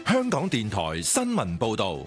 香港電台新聞報道。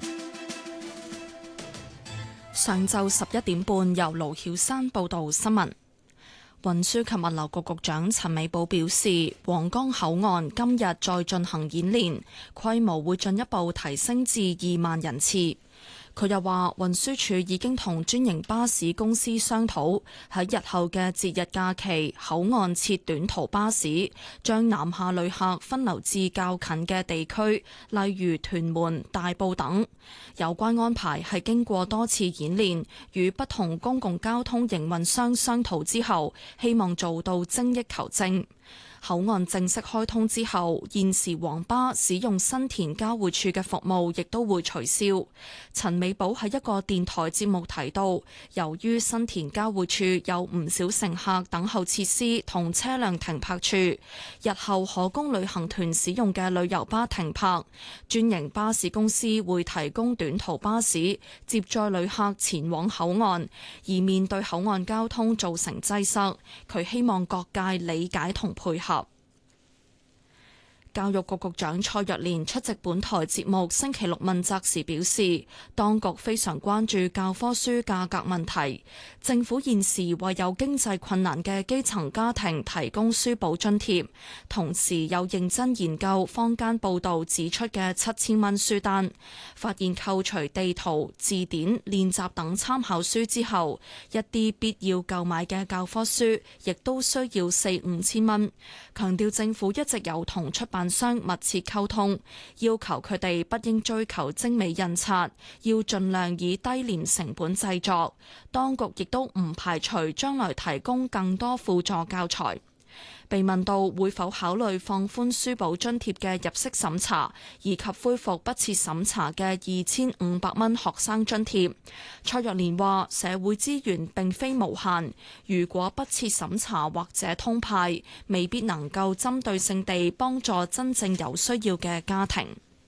上晝11點半，由盧曉山報道新聞。運輸及物流局局長陳美寶表示，皇崗口岸今日再進行演練，規模會進一步提升至2萬人次。佢又話，運輸署已經同專營巴士公司商討，喺日後嘅節日假期，口岸設短途巴士，將南下旅客分流至較近嘅地區，例如屯門、大埔等。有關安排係經過多次演練，與不同公共交通營運商商討之後，希望做到精益求精。口岸正式開通之後，現時黃巴使用新田交匯處嘅服務亦都會取消。陳美寶喺一個電台節目提到，由於新田交匯處有唔少乘客等候設施同車輛停泊處，日後可供旅行團使用嘅旅遊巴停泊，專營巴士公司會提供短途巴士接載旅客前往口岸，而面對口岸交通造成擠塞，佢希望各界理解同配合。教育局局長蔡若蓮出席本台節目星期六問責時表示，當局非常關注教科書價格問題，政府現時為有經濟困難嘅基層家庭提供書簿津貼，同時有認真研究坊間報道指出嘅7000蚊書單，發現扣除地圖、字典、練習等參考書之後，一啲必要購買嘅教科書亦都需要4-5千蚊，強調政府一直有同出版商密切溝通，要求佢哋不應追求精美印刷，要盡量以低廉成本製作。當局亦都唔排除將來提供更多輔助教材。被問到會否考慮放寬書簿津貼嘅入息審查，以及恢復不設審查嘅2500蚊學生津貼，蔡若蓮話：社會資源並非無限，如果不設審查或者通派，未必能夠針對性地幫助真正有需要嘅家庭。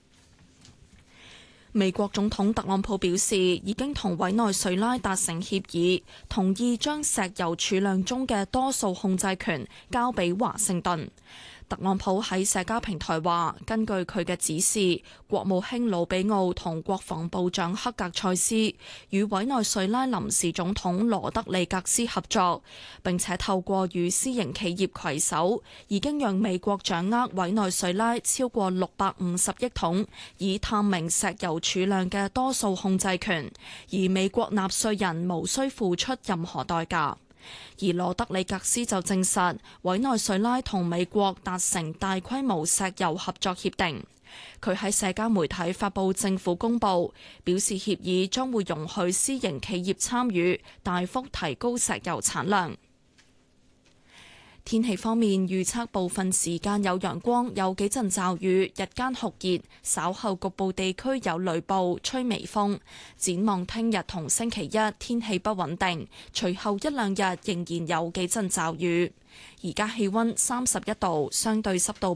美國總統特朗普表示，已經同委內瑞拉達成協議，同意將石油儲量中嘅多數控制權交俾華盛頓。特朗普喺社交平台話，根據佢嘅指示，國務卿魯比奧同國防部長克格塞斯與委內瑞拉臨時總統羅德里格斯合作，並且透過與私營企業攜手，已經讓美國掌握委內瑞拉超過650億桶以探明石油儲量嘅多數控制權，而美國納稅人無需付出任何代價。而羅德里格斯就證實，委內瑞拉同美國達成大規模石油合作協定。佢喺社交媒體發布政府公佈，表示協議將會容許私營企業參與，大幅提高石油產量。天氣方面，預測部分時間有陽光，有幾陣驟雨，日間酷熱，稍後局部地區有雷暴，吹微風。展望聽日同星期一，天氣不穩定，隨後一兩日仍然有幾陣驟雨。而家氣溫31度，相對濕度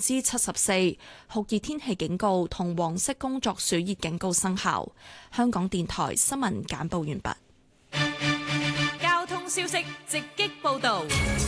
74%，酷熱天氣警告同黃色工作暑熱警告生效。香港電台新聞簡報完畢。 交通消息直擊報道。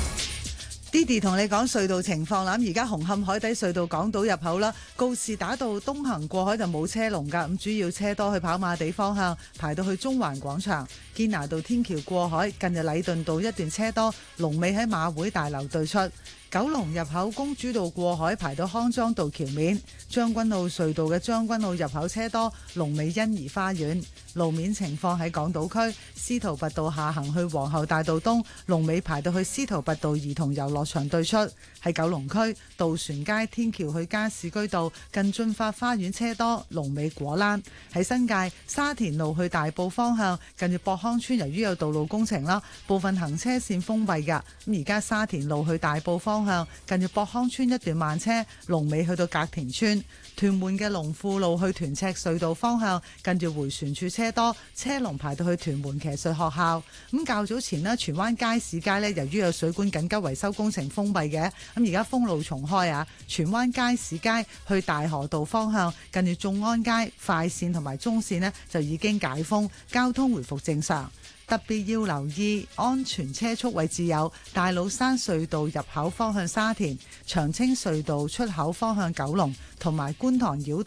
Didi 同你講隧道情況啦，咁而家紅磡海底隧道港島入口啦，告士打道東行過海就冇車龍㗎，咁主要車多去跑馬地方向，排到去中環廣場。堅拿道天橋過海，近日禮頓道一段車多，龍尾喺馬會大樓對出。九龍入口公主道過海排到康莊道橋面，將軍澳隧道嘅將軍澳入口車多，龍尾欣怡花園。路面情況喺港島區，司徒拔道下行去皇后大道東，龍尾排到去司徒拔道兒童遊樂場對出。喺九龍區，渡船街天橋去加士居道近駿發花園車多，龍尾果欄。喺新界沙田路去大埔方向，近住博康村由於有道路工程啦，部分行車線封閉㗎。咁而家沙田路去大埔方向，近住博康村一段慢車，龍尾去到隔田村。屯門嘅龍富路去屯赤隧道方向，近住迴旋處車多，車龍排到去屯門騎術學校。咁較早前呢，荃灣街市街呢，由於有水管緊急維修工程封閉嘅，咁而家封路重開啊！荃灣街市街去大河道方向，近住眾安街快線同埋中線呢，就已經解封，交通回復正常。特別要留意安全車速位置有大老山隧道入口方向沙田、長青隧道出口方向九龍同埋觀塘繞